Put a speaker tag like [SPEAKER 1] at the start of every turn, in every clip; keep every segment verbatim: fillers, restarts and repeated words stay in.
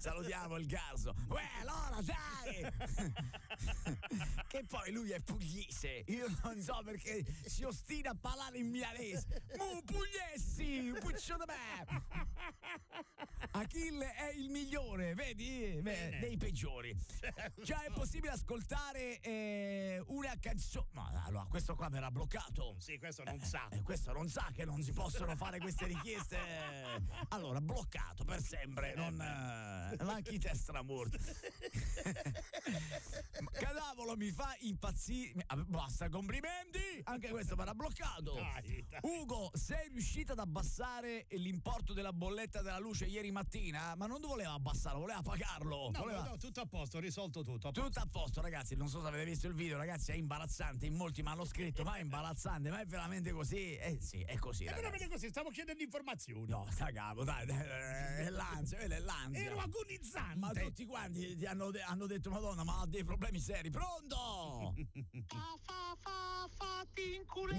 [SPEAKER 1] salutiamo il Garso. Uè, allora dai! Che poi lui è pugliese, io non so perché si ostina a parlare in milanese. Mu pugliesi, puccio da me! Achille è il migliore, vedi? Beh, dei peggiori. Già è possibile ascoltare eh, una canzone. Ma allora, questo qua verrà bloccato.
[SPEAKER 2] Sì, questo non sa.
[SPEAKER 1] Eh, questo non sa che non si possono fare queste richieste. Allora, bloccato per sempre. Non. Eh, anche testa morta. Cadavolo mi fa impazzire. Basta, complimenti. Anche questo verrà bloccato.
[SPEAKER 2] Dai, dai.
[SPEAKER 1] Ugo, sei riuscita ad abbassare l'importo della bolletta della luce ieri mattina? Ma non voleva abbassarlo, voleva pagarlo.
[SPEAKER 2] No,
[SPEAKER 1] voleva...
[SPEAKER 2] no, no, tutto a posto, risolto tutto. A posto.
[SPEAKER 1] Tutto a posto, ragazzi. Non so se avete visto il video, ragazzi. È imbarazzante. In molti mi hanno scritto, ma è imbarazzante, ma è veramente così? Eh sì, è così.
[SPEAKER 2] È
[SPEAKER 1] ragazzi.
[SPEAKER 2] veramente così, stavo chiedendo informazioni.
[SPEAKER 1] No, sta capo, dai, dai, è l'ansia, vedi, è l'ansia.
[SPEAKER 2] Ero agonizzante.
[SPEAKER 1] Ma tutti quanti ti hanno, hanno detto, Madonna, ma ha dei problemi seri. Pronto?
[SPEAKER 3] Fa fa fa fatti in culè.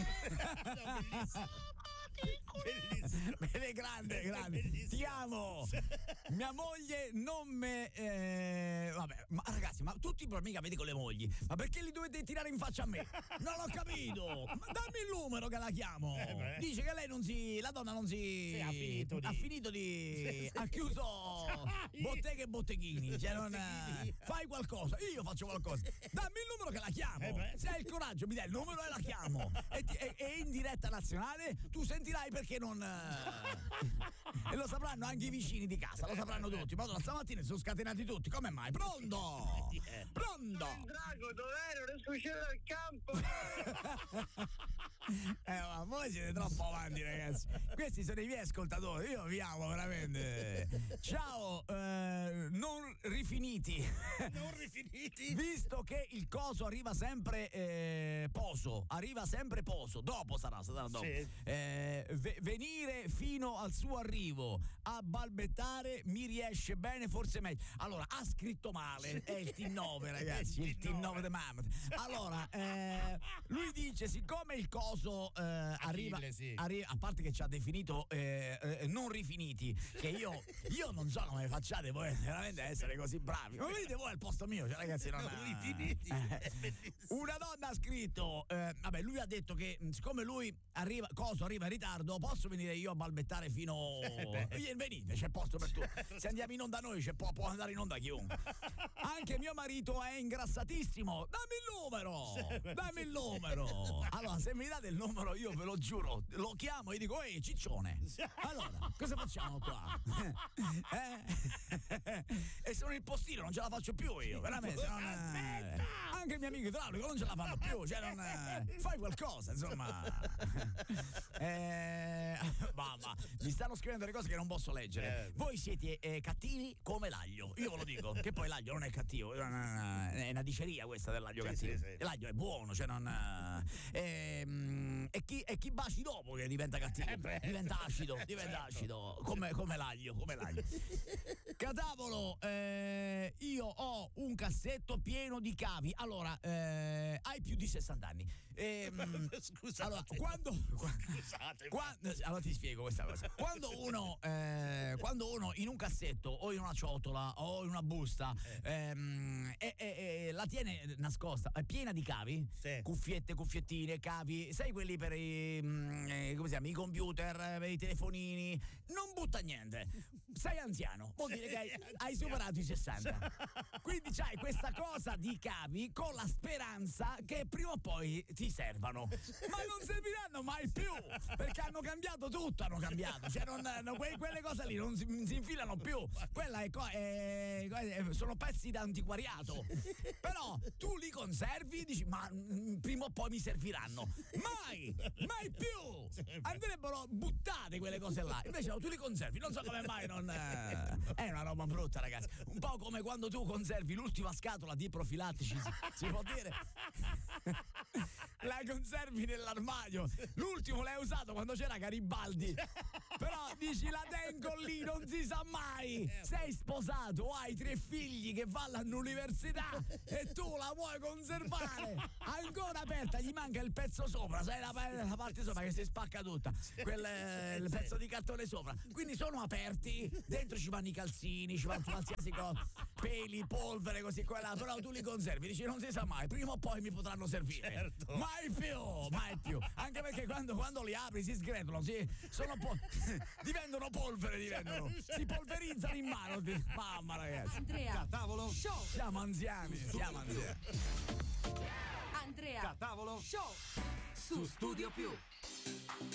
[SPEAKER 2] Bellissimo.
[SPEAKER 1] Bene, grande, grande.
[SPEAKER 2] Bellissimo.
[SPEAKER 1] Ti amo. Mia moglie non me. Eh, vabbè, ma ragazzi, ma tutti i problemi che avete con le mogli, ma perché li dovete tirare in faccia a me? Non l'ho capito. Ma dammi il numero che la chiamo.
[SPEAKER 2] Eh
[SPEAKER 1] Dice che lei non si. La donna non si.
[SPEAKER 2] Sì, ha finito di-
[SPEAKER 1] Ha finito di.
[SPEAKER 2] Sì, sì.
[SPEAKER 1] Ha chiuso
[SPEAKER 2] Dai.
[SPEAKER 1] botteghe e botteghini. Cioè, non.
[SPEAKER 2] Botteghini.
[SPEAKER 1] Fai qualcosa. Io faccio qualcosa. Dammi il numero che la chiamo.
[SPEAKER 2] Eh beh.
[SPEAKER 1] Se hai il coraggio, mi dai il numero e la chiamo. E, ti- e- e in diretta nazionale tu sentirai perché non. E lo sapranno anche i vicini di casa, lo sapranno tutti. Madonna, stamattina si sono scatenati tutti. Come mai? Pronto? Pronto?
[SPEAKER 3] Drago, dov'ero? Non succede al campo.
[SPEAKER 1] Eh, ma voi siete troppo avanti, ragazzi. Questi sono i miei ascoltatori. Io vi amo veramente. Ciao, eh, non rifiniti.
[SPEAKER 2] Non rifiniti.
[SPEAKER 1] Visto che il coso arriva sempre eh, poso, arriva sempre poso, dopo sarà, sarà dopo.
[SPEAKER 2] Sì.
[SPEAKER 1] Eh, ve- venire fino al suo arrivo a balbettare mi riesce bene, forse meglio. Allora, ha scritto male, è il T nove, ragazzi, il T nove di Mammoth. Allora, eh, lui dice, siccome il coso eh, arriva,
[SPEAKER 2] sì.
[SPEAKER 1] arri- a parte che ci ha definito eh, eh, non rifiniti, che io, io non so come facciate voi veramente a essere così bravi. Ma vedete voi al posto mio, cioè, ragazzi, non,
[SPEAKER 2] Non rifiniti. È bellissimo.
[SPEAKER 1] Una donna ha scritto, eh, vabbè, lui ha detto che mh, siccome lui arriva, coso arriva in ritardo, posso venire io a balbettare fino.
[SPEAKER 2] Eh
[SPEAKER 1] Vieni, venite, c'è posto per tutti. Se andiamo in onda noi, c'è può, può andare in onda chiunque. Anche mio marito è ingrassatissimo. Dammi il numero! Dammi il numero! Allora, se mi date il numero, io ve lo giuro, lo chiamo e dico, ehi, ciccione. Allora, cosa facciamo qua? Eh? E sono il postino, non ce la faccio più io, veramente. Non, eh, anche il mio amico idraulico non ce la fanno più, cioè non. Eh, fai qualcosa, insomma. Eh, mamma, mi stanno scrivendo delle cose che non posso leggere.
[SPEAKER 2] Eh.
[SPEAKER 1] Voi siete eh, cattivi come l'aglio, io ve lo dico, che poi l'aglio non è cattivo, è una, è una diceria questa dell'aglio
[SPEAKER 2] Sì,
[SPEAKER 1] cattivo.
[SPEAKER 2] sì, sì.
[SPEAKER 1] L'aglio è buono, cioè non. Eh, ehm, e, chi, e chi baci dopo che diventa cattivo,
[SPEAKER 2] Eh beh,
[SPEAKER 1] diventa acido, diventa
[SPEAKER 2] certo.
[SPEAKER 1] acido, come, come l'aglio, come l'aglio. Catavolo, eh, io ho un cassetto pieno di cavi. Allora, eh, hai più di sessanta anni. Ehm,
[SPEAKER 2] Scusate.
[SPEAKER 1] allora, quando,
[SPEAKER 2] Scusate.
[SPEAKER 1] quando allora ti spiego questa cosa. Quando uno, eh, quando uno in un cassetto o in una ciotola o in una busta ehm, e, e- e la tiene nascosta, è piena di cavi,
[SPEAKER 2] Sì.
[SPEAKER 1] cuffiette, cuffiettine, cavi, sai quelli per i, mm, eh, come si chiama, i computer, eh, per i telefonini, non butta niente. Sei anziano, vuol dire che hai, hai superato i sessanta. Quindi c'hai questa cosa di cavi con la speranza che prima o poi ti servano, ma non serviranno mai più perché hanno cambiato tutto, hanno cambiato, cioè non, no, que- quelle cose lì non si, non si infilano più, quella è, co- è- è- sono pezzi d'antiquariato, però tu li conservi e dici ma mm, prima o poi mi serviranno, mai mai più, andrebbero buttate quelle cose là, invece no, tu li conservi, non so come mai non eh, è una roba brutta, ragazzi, un po' come quando tu conservi l'ultima scatola di profilattici, si, si può dire. La conservi nell'armadio, l'ultimo l'hai usato quando c'era Garibaldi, Però dici la tengo lì, non si sa mai. Sei sposato, hai tre figli che vanno all'università e tu la vuoi conservare ancora aperta, gli manca il pezzo sopra, sai la, la parte sopra che si spacca tutta, quel eh, il pezzo di cartone sopra. Quindi sono aperti, dentro ci vanno i calzini, ci vanno qualsiasi cosa, peli, polvere, così qua e là, però tu li conservi, dici non si sa mai, prima o poi mi potranno servire.
[SPEAKER 2] Certo.
[SPEAKER 1] Mai più, mai più. Anche perché quando, quando li apri si sgretolano, si, sono po- diventano polvere, diventano, si polverizzano in mano. ti- Mamma ragazzi,
[SPEAKER 4] Andrea,
[SPEAKER 5] Tavolo,
[SPEAKER 4] show.
[SPEAKER 1] siamo anziani, siamo anziani.
[SPEAKER 4] Andrea,
[SPEAKER 5] tavolo,
[SPEAKER 4] show. Su Studio Più.